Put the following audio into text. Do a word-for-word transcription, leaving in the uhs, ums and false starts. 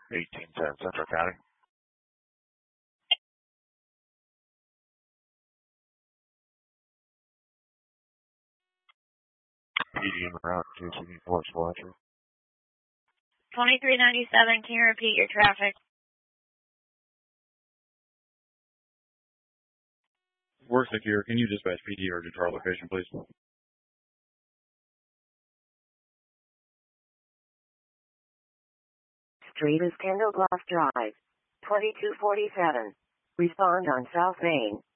eighteen ten Central County. P D en route in case we need more watcher. twenty-three ninety-seven, can you repeat your traffic? We're secure. Can you dispatch P D urgent to our location, please? Street is Kendall Gloss Drive, twenty-two forty-seven. Respond on South Main.